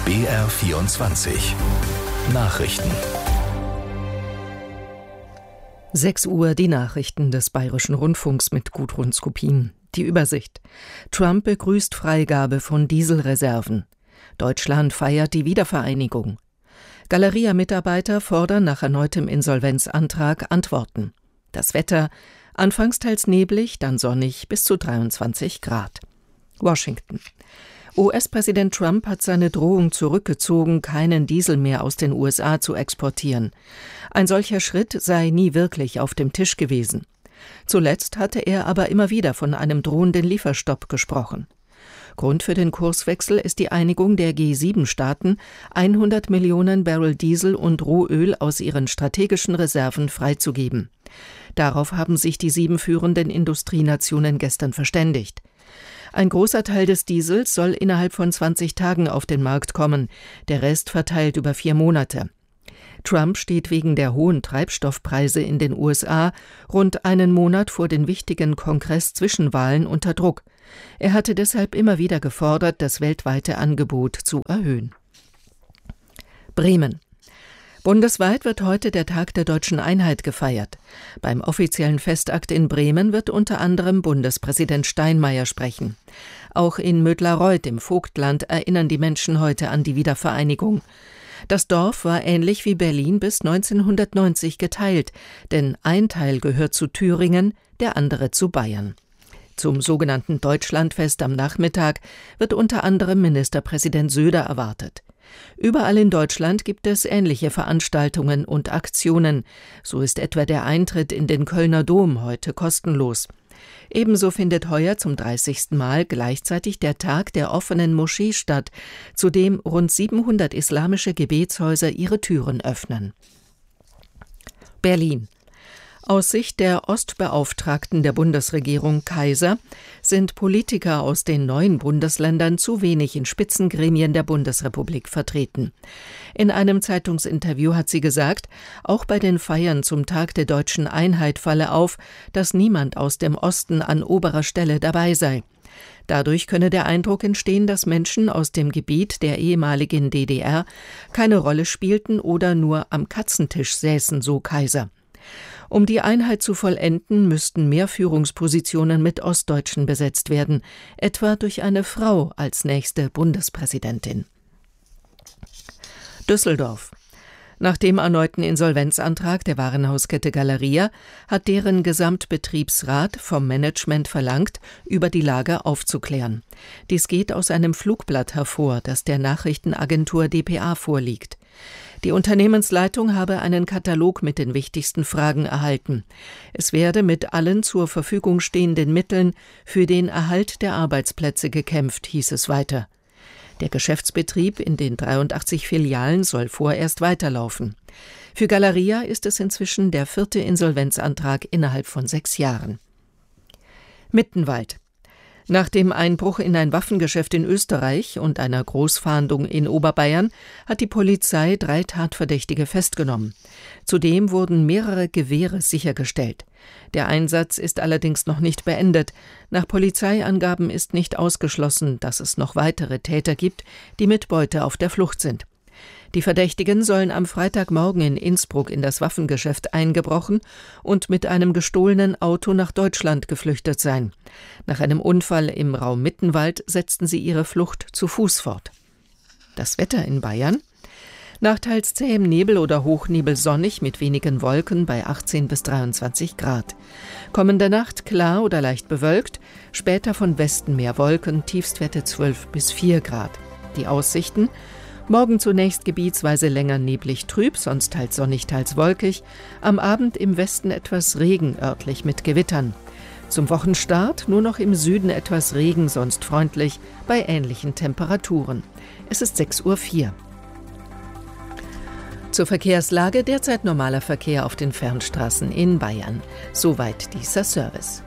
BR24 Nachrichten. 6 Uhr die Nachrichten des Bayerischen Rundfunks mit Gudrun Skopin. Die Übersicht. Trump begrüßt Freigabe von Dieselreserven. Deutschland feiert die Wiedervereinigung. Galeria-Mitarbeiter fordern nach erneutem Insolvenzantrag Antworten. Das Wetter. Anfangs teils neblig, dann sonnig bis zu 23 Grad. Washington. US-Präsident Trump hat seine Drohung zurückgezogen, keinen Diesel mehr aus den USA zu exportieren. Ein solcher Schritt sei nie wirklich auf dem Tisch gewesen. Zuletzt hatte er aber immer wieder von einem drohenden Lieferstopp gesprochen. Grund für den Kurswechsel ist die Einigung der G7-Staaten, 100 Millionen Barrel Diesel und Rohöl aus ihren strategischen Reserven freizugeben. Darauf haben sich die 7 führenden Industrienationen gestern verständigt. Ein großer Teil des Diesels soll innerhalb von 20 Tagen auf den Markt kommen, der Rest verteilt über 4 Monate. Trump steht wegen der hohen Treibstoffpreise in den USA rund einen Monat vor den wichtigen Kongress-Zwischenwahlen unter Druck. Er hatte deshalb immer wieder gefordert, das weltweite Angebot zu erhöhen. Bremen. Bundesweit wird heute der Tag der Deutschen Einheit gefeiert. Beim offiziellen Festakt in Bremen wird unter anderem Bundespräsident Steinmeier sprechen. Auch in Mödlareuth im Vogtland erinnern die Menschen heute an die Wiedervereinigung. Das Dorf war ähnlich wie Berlin bis 1990 geteilt, denn ein Teil gehört zu Thüringen, der andere zu Bayern. Zum sogenannten Deutschlandfest am Nachmittag wird unter anderem Ministerpräsident Söder erwartet. Überall in Deutschland gibt es ähnliche Veranstaltungen und Aktionen. So ist etwa der Eintritt in den Kölner Dom heute kostenlos. Ebenso findet heuer zum 30. Mal gleichzeitig der Tag der offenen Moschee statt, zu dem rund 700 islamische Gebetshäuser ihre Türen öffnen. Berlin. Aus Sicht der Ostbeauftragten der Bundesregierung Kaiser sind Politiker aus den neuen Bundesländern zu wenig in Spitzengremien der Bundesrepublik vertreten. In einem Zeitungsinterview hat sie gesagt, auch bei den Feiern zum Tag der Deutschen Einheit falle auf, dass niemand aus dem Osten an oberer Stelle dabei sei. Dadurch könne der Eindruck entstehen, dass Menschen aus dem Gebiet der ehemaligen DDR keine Rolle spielten oder nur am Katzentisch säßen, so Kaiser. Um die Einheit zu vollenden, müssten mehr Führungspositionen mit Ostdeutschen besetzt werden, etwa durch eine Frau als nächste Bundespräsidentin. Düsseldorf. Nach dem erneuten Insolvenzantrag der Warenhauskette Galeria hat deren Gesamtbetriebsrat vom Management verlangt, über die Lage aufzuklären. Dies geht aus einem Flugblatt hervor, das der Nachrichtenagentur dpa vorliegt. Die Unternehmensleitung habe einen Katalog mit den wichtigsten Fragen erhalten. Es werde mit allen zur Verfügung stehenden Mitteln für den Erhalt der Arbeitsplätze gekämpft, hieß es weiter. Der Geschäftsbetrieb in den 83 Filialen soll vorerst weiterlaufen. Für Galeria ist es inzwischen der 4. Insolvenzantrag innerhalb von 6 Jahren. Mittenwald. Nach dem Einbruch in ein Waffengeschäft in Österreich und einer Großfahndung in Oberbayern hat die Polizei 3 Tatverdächtige festgenommen. Zudem wurden mehrere Gewehre sichergestellt. Der Einsatz ist allerdings noch nicht beendet. Nach Polizeiangaben ist nicht ausgeschlossen, dass es noch weitere Täter gibt, die mit Beute auf der Flucht sind. Die Verdächtigen sollen am Freitagmorgen in Innsbruck in das Waffengeschäft eingebrochen und mit einem gestohlenen Auto nach Deutschland geflüchtet sein. Nach einem Unfall im Raum Mittenwald setzten sie ihre Flucht zu Fuß fort. Das Wetter in Bayern? Nach teils zähem Nebel oder Hochnebel sonnig mit wenigen Wolken bei 18 bis 23 Grad. Kommende Nacht klar oder leicht bewölkt, später von Westen mehr Wolken, Tiefstwerte 12 bis 4 Grad. Die Aussichten? Morgen zunächst gebietsweise länger neblig trüb, sonst teils sonnig, teils wolkig. Am Abend im Westen etwas Regen, örtlich mit Gewittern. Zum Wochenstart nur noch im Süden etwas Regen, sonst freundlich, bei ähnlichen Temperaturen. Es ist 6:04 Uhr. Zur Verkehrslage: derzeit normaler Verkehr auf den Fernstraßen in Bayern. Soweit dieser Service.